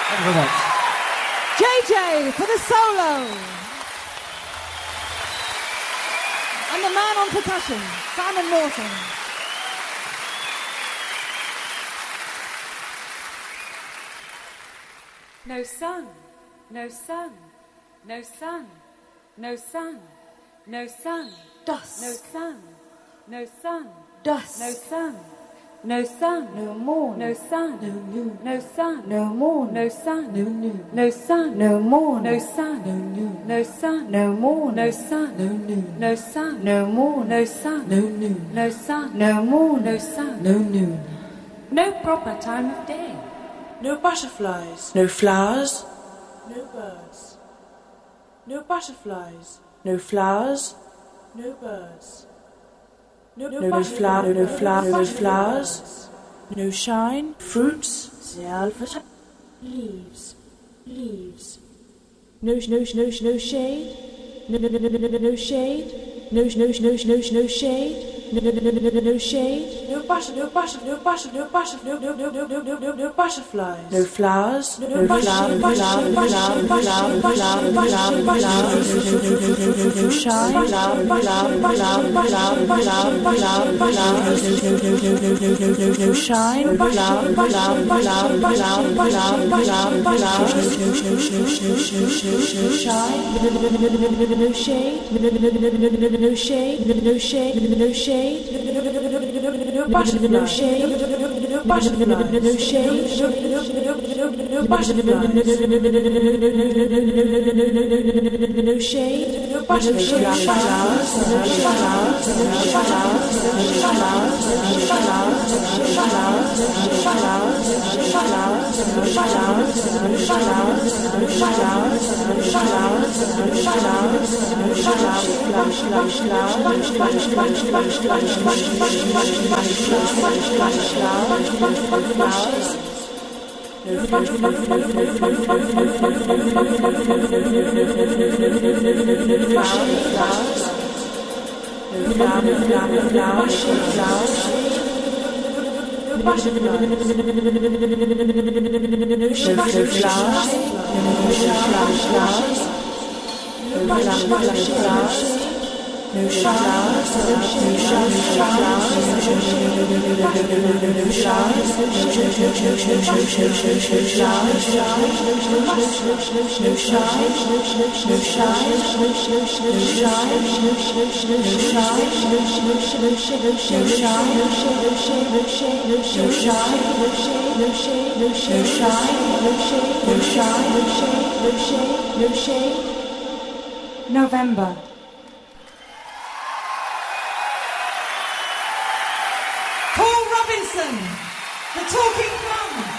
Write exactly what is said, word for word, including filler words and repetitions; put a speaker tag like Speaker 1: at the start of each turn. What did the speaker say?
Speaker 1: Thank you very much.
Speaker 2: J J for the solo. And the man on percussion, Simon Morton.
Speaker 3: No sun, no sun, no sun, no sun, no sun,
Speaker 2: Dusk.
Speaker 3: no sun, no sun,
Speaker 2: Dusk.
Speaker 3: no sun, no sun,
Speaker 2: No moon.
Speaker 3: no sun,
Speaker 2: No noon.
Speaker 3: no sun,
Speaker 2: No moon.
Speaker 3: no sun,
Speaker 2: No noon.
Speaker 3: no sun,
Speaker 2: No moon.
Speaker 3: no sun,
Speaker 2: No noon.
Speaker 3: no sun,
Speaker 2: No moon.
Speaker 3: no sun,
Speaker 2: No noon.
Speaker 3: no sun,
Speaker 2: No moon.
Speaker 3: no sun,
Speaker 2: No noon.
Speaker 3: no sun,
Speaker 2: No moon.
Speaker 3: no sun,
Speaker 2: No noon.
Speaker 3: no proper time of day.
Speaker 4: No butterflies, no flowers, no birds. No butterflies, no flowers, no birds. No, no, no flower, no flower, no flowers, no shine, fruits, self, leaves, leaves. No, no, no, no shade, no, no, no, no, no, no shade, no, no, no, no, no shade. No, no, no, no, no, no, no shade. No butter, no butter, no butter, no butter, no, no, no, no, no, no, no, no butterflies. No flowers, no flower, no flower, no flower, no flower, no flower, no flower, no flower, no shine, no flower, no flower, no flower, no flower, no flower, no flower, no flower, no shine, no flower, no flower, no flower, no flower, no flower, no flower, no flower, no shine, no shade, no shade, no shade, no shade. No shade, no butterfly, no shade, no butterfly, no shade, no butterfly, no shade, no butterfly, flowers, no flowers, no flowers, no flowers, no flowers, no flowers, no flowers, no flowers, no flowers, no flowers, no flowers, no flowers, no flowers, no flowers, flush, flush, flowers, flush, flush, flush. No showers, no showers, no showers, no showers,
Speaker 2: November. Paul Robinson, the Talking Drum.